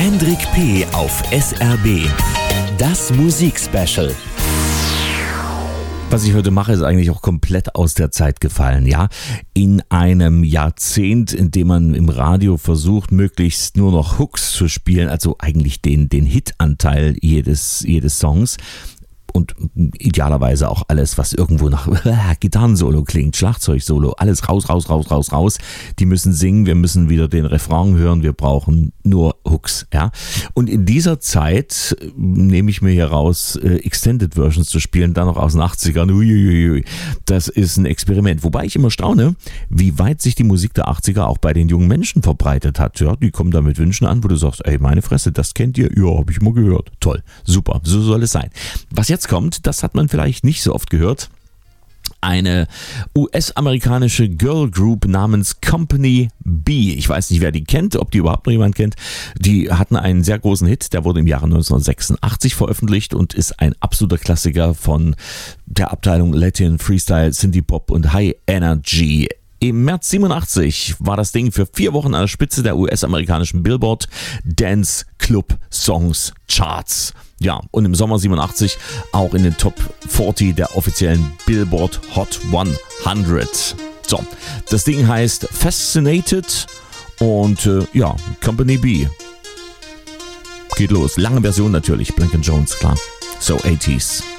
Hendrik P. auf SRB. Das Musikspecial. Was ich heute mache, ist eigentlich auch komplett aus der Zeit gefallen, ja. In einem Jahrzehnt, in dem man im Radio versucht, möglichst nur noch Hooks zu spielen, also eigentlich den Hitanteil jedes Songs. Und idealerweise auch alles, was irgendwo nach Gitarrensolo klingt, Schlagzeugsolo, alles raus. Die müssen singen, wir müssen wieder den Refrain hören, wir brauchen nur Hooks, ja. Und in dieser Zeit nehme ich mir hier raus, Extended Versions zu spielen, dann noch aus den 80ern. Uiuiui. Das ist ein Experiment. Wobei ich immer staune, wie weit sich die Musik der 80er auch bei den jungen Menschen verbreitet hat. Ja, die kommen da mit Wünschen an, wo du sagst, ey, meine Fresse, das kennt ihr? Ja, habe ich immer gehört. Toll, super, so soll es sein. Was jetzt kommt, das hat man vielleicht nicht so oft gehört. Eine US-amerikanische Girl Group namens Company B. Ich weiß nicht, wer die kennt, ob die überhaupt noch jemand kennt. Die hatten einen sehr großen Hit, der wurde im Jahre 1986 veröffentlicht und ist ein absoluter Klassiker von der Abteilung Latin, Freestyle, Synthie Pop und High Energy. Im März 87 war das Ding für 4 Wochen an der Spitze der US-amerikanischen Billboard Dance Club Songs Charts. Ja, und im Sommer 87 auch in den Top 40 der offiziellen Billboard Hot 100. So, das Ding heißt Fascinated und Company B. Geht los. Lange Version natürlich, Blank & Jones, klar. So 80s.